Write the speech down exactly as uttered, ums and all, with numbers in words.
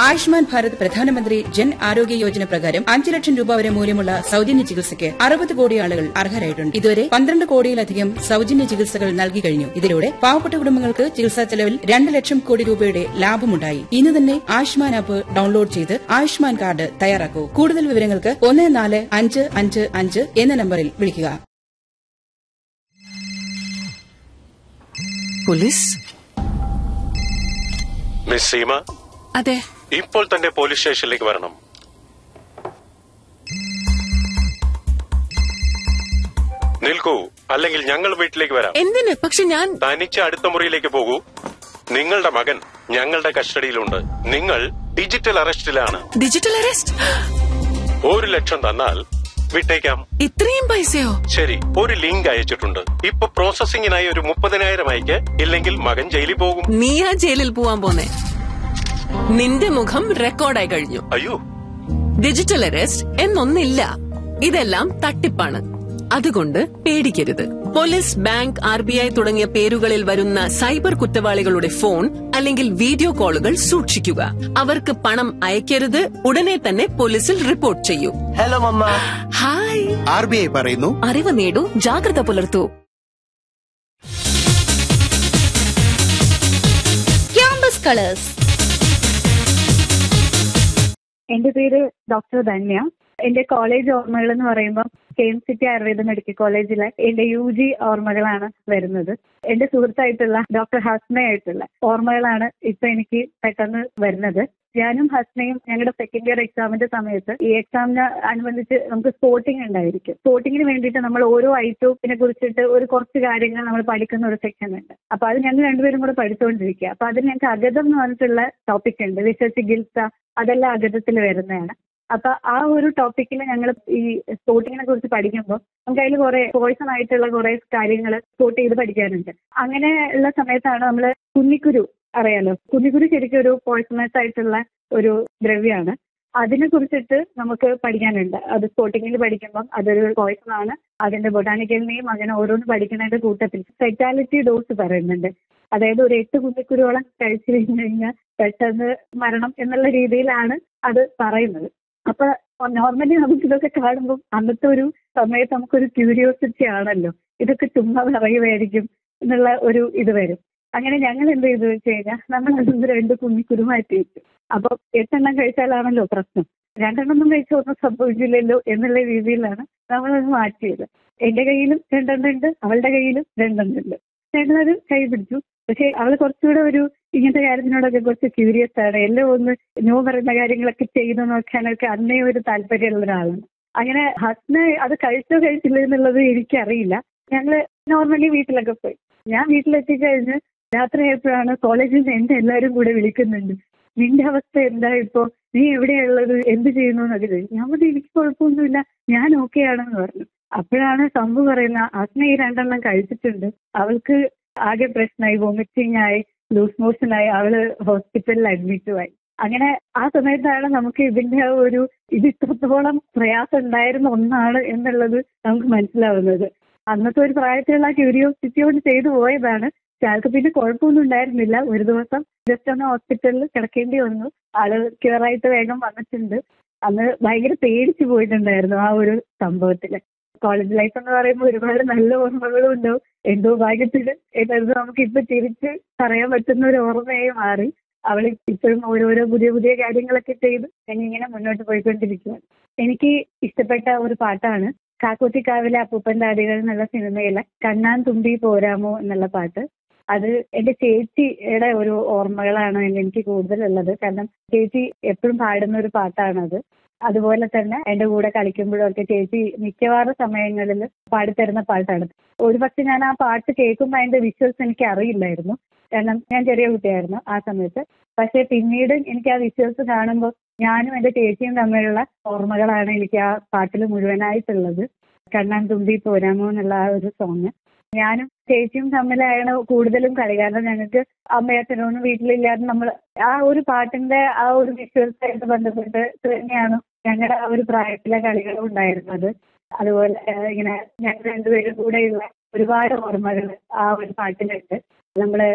ആയുഷ്മാൻ ഭാരത് പ്രധാനമന്ത്രി ജൻ ആരോഗ്യ യോജന പ്രകാരം അഞ്ച് ലക്ഷം രൂപ വരെ മൂല്യമുള്ള സൌജന്യ ചികിത്സയ്ക്ക് അറുപത് കോടി ആളുകൾ അർഹരായിട്ടുണ്ട്. ഇതുവരെ പന്ത്രണ്ട് കോടിയിലധികം സൌജന്യ ചികിത്സകൾ നൽകി കഴിഞ്ഞു. ഇതിലൂടെ പാവപ്പെട്ട കുടുംബങ്ങൾക്ക് ചികിത്സാ ചെലവിൽ രണ്ട് ലക്ഷം കോടി രൂപയുടെ ലാഭമുണ്ടായി. ഇന്ന് തന്നെ ആയുഷ്മാൻ ആപ്പ് ഡൌൺലോഡ് ചെയ്ത് ആയുഷ്മാൻ കാർഡ് തയ്യാറാക്കൂ. കൂടുതൽ വിവരങ്ങൾക്ക് ഒന്ന് നാല് അഞ്ച് അഞ്ച് അഞ്ച് എന്ന നമ്പറിൽ വിളിക്കുക. പോലീസ്? മിസ് സീമ, അതെ, ഇപ്പോൾ തന്നെ പോലീസ് സ്റ്റേഷനിലേക്ക് വരണം. നിൽക്കൂ, അല്ലെങ്കിൽ ഞങ്ങൾ വീട്ടിലേക്ക് വരാം. എന്തിന്? പക്ഷെ ഞാൻ തനിച്ച് അടുത്ത മുറിയിലേക്ക് പോകൂ. നിങ്ങളുടെ മകൻ ഞങ്ങളുടെ കസ്റ്റഡിയിലുണ്ട്. നിങ്ങൾ ഡിജിറ്റൽ അറസ്റ്റിലാണ്. Digital arrest? ഒരു ലക്ഷം തന്നാൽ വിട്ടേക്കാം. ഇത്രയും പൈസയോ? ശരി, ഒരു ലിങ്ക് അയച്ചിട്ടുണ്ട്. ഇപ്പൊ പ്രോസസിംഗിനായി ഒരു മുപ്പതിനായിരം അയക്ക്, ഇല്ലെങ്കിൽ മകൻ ജയിലിൽ പോകും. നീയാ ജയിലിൽ പോവാൻ പോന്നെ? നിന്റെ മുഖം റെക്കോർഡായി കഴിഞ്ഞു. അയ്യോ, ഡിജിറ്റൽ അറസ്റ്റ് എന്നൊന്നില്ല. ഇതെല്ലാം തട്ടിപ്പാണ്. അതുകൊണ്ട് പേടിക്കരുത്. Police, bank, R B I തുടങ്ങിയ പേരുകളിൽ വരുന്ന സൈബർ കുറ്റവാളികളുടെ ഫോൺ അല്ലെങ്കിൽ വീഡിയോ കോളുകൾ സൂക്ഷിക്കുക. അവർക്ക് പണം അയക്കരുത്. ഉടനെ തന്നെ പോലീസിൽ റിപ്പോർട്ട് ചെയ്യൂ. Hello mama. Hi. R B I പറയുന്നു, അറിവ് നേടൂ, ജാഗ്രത പുലർത്തൂ. Campus colours. എന്റെ പേര് ഡോക്ടർ ധന്യ. എന്റെ കോളേജ് ഓർമ്മകൾ എന്ന് പറയുമ്പോൾ K M city Ayurveda medical കോളേജിലെ എന്റെ യു ജി ഓർമ്മകളാണ് വരുന്നത്. എന്റെ സുഹൃത്തായിട്ടുള്ള ഡോക്ടർ ഹസ്നയായിട്ടുള്ള ഓർമ്മകളാണ് ഇപ്പൊ എനിക്ക് പെട്ടെന്ന് വരുന്നത്. ഞാനും ഹസ്നയും ഞങ്ങളുടെ സെക്കൻഡ് ഇയർ എക്സാമിന്റെ സമയത്ത് ഈ എക്സാമിന് അനുബന്ധിച്ച് നമുക്ക് സ്പോർട്ടിംഗ് ഉണ്ടായിരിക്കും. സ്പോർട്ടിങ്ങിന് വേണ്ടിയിട്ട് നമ്മൾ ഓരോ ഐറ്റത്തിനെ കുറിച്ചിട്ട് ഒരു കുറച്ച് കാര്യങ്ങൾ നമ്മൾ പഠിക്കുന്ന ഒരു സെക്ഷൻ ഉണ്ട്. അപ്പൊ അത് ഞങ്ങൾ രണ്ടുപേരും കൂടെ പഠിച്ചുകൊണ്ടിരിക്കുക. അപ്പൊ അതിൽ ഞങ്ങൾക്ക് അഗതം എന്ന് പറഞ്ഞിട്ടുള്ള ടോപ്പിക് ഉണ്ട്. വിശ ചികിത്സ, അതെല്ലാം അഗതത്തിൽ വരുന്നതാണ്. അപ്പൊ ആ ഒരു ടോപ്പിക്കിൽ ഞങ്ങൾ ഈ സ്പോർട്ടിങ്ങിനെ കുറിച്ച് പഠിക്കുമ്പോൾ നമുക്ക് അതിൽ കുറെ പോയിസൺ ആയിട്ടുള്ള കുറെ കാര്യങ്ങൾ സ്പോർട്ട് ചെയ്ത് പഠിക്കാനുണ്ട്. അങ്ങനെ ഉള്ള സമയത്താണ് നമ്മൾ കുന്നിക്കുരു, അറിയാലോ, കുന്നിക്കുരു ശരിക്കും ഒരു പോയിസണസ് ആയിട്ടുള്ള ഒരു ദ്രവ്യമാണ്. അതിനെ കുറിച്ചിട്ട് നമുക്ക് പഠിക്കാനുണ്ട്. അത് സ്പോർട്ടിങ്ങിൽ പഠിക്കുമ്പോൾ അതൊരു പോയിസൺ ആണ്. അതിന്റെ ബൊട്ടാണിക്കൽ നെയിം അങ്ങനെ ഓരോന്ന് പഠിക്കുന്നതിന്റെ കൂട്ടത്തിൽ ഫെറ്റാലിറ്റി ഡോസ് പറയുന്നുണ്ട്. അതായത് ഒരു എട്ട് കുന്നിക്കുരുവോളം കഴിച്ചു കഴിഞ്ഞു കഴിഞ്ഞാൽ പെട്ടെന്ന് മരണം എന്നുള്ള രീതിയിലാണ് അത് പറയുന്നത്. അപ്പൊ നോർമലി നമുക്ക് ഇതൊക്കെ കാണുമ്പോൾ അന്നത്തെ ഒരു സമയത്ത് നമുക്കൊരു ക്യൂരിയോസിറ്റി ആണല്ലോ, ഇതൊക്കെ ചുമ്മാ പറയുമായിരിക്കും എന്നുള്ള ഒരു ഇത് വരും. അങ്ങനെ ഞങ്ങൾ എന്ത് ചെയ്തു വെച്ച് കഴിഞ്ഞാൽ നമ്മൾ അതൊന്ന് രണ്ട് കുഞ്ഞിക്കുരു മാറ്റി വെച്ചു. അപ്പൊ എട്ടെണ്ണം കഴിച്ചാലാണല്ലോ പ്രശ്നം, രണ്ടെണ്ണം ഒന്നും കഴിച്ചാൽ ഒന്നും സംഭവിക്കില്ലല്ലോ എന്നുള്ള രീതിയിലാണ് നമ്മളത് മാറ്റിയത്. എന്റെ കയ്യിലും രണ്ടെണ്ണം ഉണ്ട്, അവളുടെ കയ്യിലും രണ്ടെണ്ണം ഉണ്ട്. ഞങ്ങളത് കൈ പിടിച്ചു. പക്ഷെ അവൾ കുറച്ചുകൂടെ ഒരു ഇങ്ങനത്തെ കാര്യത്തിനോടൊക്കെ കുറച്ച് ക്യൂരിയസ് ആണ്. എല്ലാം ഒന്ന് നോ പറയുന്ന കാര്യങ്ങളൊക്കെ ചെയ്തു നോക്കാനൊക്കെ അന്നേ ഒരു താല്പര്യമുള്ള ഒരാളാണ്. അങ്ങനെ ഹസ്ന അത് കഴിച്ചോ കഴിച്ചില്ല എന്നുള്ളത് എനിക്കറിയില്ല. ഞങ്ങള് നോർമലി വീട്ടിലൊക്കെ പോയി. ഞാൻ വീട്ടിലെത്തിക്കഴിഞ്ഞ് രാത്രിയായപ്പോഴാണ് കോളേജിൽ നിന്ന് എന്റെ എല്ലാവരും കൂടെ വിളിക്കുന്നുണ്ട്. നിന്റെ അവസ്ഥ എന്താ ഇപ്പോ, നീ എവിടെയുള്ളത്, എന്ത് ചെയ്യുന്നു എന്നൊക്കെ ചോദിച്ചു. ഞാൻ പറഞ്ഞു എനിക്ക് കുഴപ്പമൊന്നുമില്ല, ഞാൻ ഓക്കെ ആണെന്ന് പറഞ്ഞു. അപ്പോഴാണ് സംഭവം പറയുന്ന ഹസ്ന ഈ രണ്ടെണ്ണം കഴിച്ചിട്ടുണ്ട്, അവൾക്ക് ആകെ പ്രശ്നമായി, വോമിറ്റിംഗ് ആയി, ലൂസ് മോഷൻ ആയി, അവള് ഹോസ്പിറ്റലിൽ അഡ്മിറ്റും ആയി. അങ്ങനെ ആ സമയത്താണ് നമുക്ക് ഇതിന്റെ ഒരു ഇത് ഇത്രത്തോളം പ്രയാസം ഉണ്ടായിരുന്ന ഒന്നാണ് എന്നുള്ളത് നമുക്ക് മനസ്സിലാവുന്നത്. അന്നത്തെ ഒരു പ്രായത്തിലുള്ള ക്യൂരിയോസിറ്റി കൊണ്ട് ചെയ്തു പോയതാണ്. ആൾക്ക് പിന്നെ കുഴപ്പമൊന്നും ഉണ്ടായിരുന്നില്ല. ഒരു ദിവസം ജസ്റ്റ് ഒന്ന് ഹോസ്പിറ്റലിൽ കിടക്കേണ്ടി വന്നു. ആള് ക്യൂറായിട്ട് വേഗം വന്നിട്ടുണ്ട്. അന്ന് ഭയങ്കര പേടിച്ചു പോയിട്ടുണ്ടായിരുന്നു ആ ഒരു സംഭവത്തില്. കോളേജ് ലൈഫ് എന്ന് പറയുമ്പോൾ ഒരുപാട് നല്ല ഓർമ്മകളും ഉണ്ടാവും. എന്തോ ഭാഗ്യത്തില് എന്നത് നമുക്ക് ഇപ്പൊ തിരിച്ച് പറയാൻ പറ്റുന്ന ഒരു ഓർമ്മയായി മാറി. അവൾ ഇപ്പോഴും ഓരോരോ പുതിയ പുതിയ കാര്യങ്ങളൊക്കെ ചെയ്ത് ഞാനിങ്ങനെ മുന്നോട്ട് പോയിക്കൊണ്ടിരിക്കുകയാണ്. എനിക്ക് ഇഷ്ടപ്പെട്ട ഒരു പാട്ടാണ് കാക്കോത്തിക്കാവിലെ അപ്പൂപ്പന്റെ അടികൾ എന്നുള്ള സിനിമയിലെ കണ്ണാൻ തുമ്പി പോരാമോ എന്നുള്ള പാട്ട്. അത് എന്റെ ചേച്ചിയുടെ ഒരു ഓർമ്മകളാണ് എനിക്ക് കൂടുതലുള്ളത്. കാരണം ചേച്ചി എപ്പോഴും പാടുന്ന ഒരു പാട്ടാണത്. അതുപോലെ തന്നെ എന്റെ കൂടെ കളിക്കുമ്പോഴൊക്കെ ചേച്ചി മിക്കവാറും സമയങ്ങളിൽ പാടിത്തരുന്ന പാട്ടാണ്. ഒരു പക്ഷെ ഞാൻ ആ പാട്ട് കേൾക്കുമ്പോൾ അതിന്റെ വിഷ്വൽസ് എനിക്ക് അറിയില്ലായിരുന്നു, കാരണം ഞാൻ ചെറിയ കുട്ടിയായിരുന്നു ആ സമയത്ത്. പക്ഷെ പിന്നീട് എനിക്ക് ആ വിഷ്വൽസ് കാണുമ്പോൾ ഞാനും എന്റെ ചേച്ചിയും തമ്മിലുള്ള ഓർമ്മകളാണ് എനിക്ക് ആ പാട്ടിൽ മുഴുവനായിട്ടുള്ളത്. കണ്ണാൻ തുമ്പി പോരാമോ എന്നുള്ള ആ ഒരു സോങ് ഞാനും ചേച്ചിയും തമ്മിലാണ് കൂടുതലും കളി. കാരണം ഞങ്ങൾക്ക് അമ്മയച്ഛനൊന്നും വീട്ടിലില്ലാതെ നമ്മൾ ആ ഒരു പാട്ടിന്റെ ആ ഒരു വിഷ്വൽസ് ആയിട്ട് ബന്ധപ്പെട്ട് തന്നെയാണ് ഞങ്ങളുടെ ആ ഒരു പ്രായത്തിലെ കളികളും ഉണ്ടായിരുന്നത്. അതുപോലെ ഇങ്ങനെ ഞങ്ങൾ രണ്ടുപേരും കൂടെയുള്ള ഒരുപാട് ഓർമ്മകൾ ആ ഒരു പാട്ടിലുണ്ട്. നമ്മള്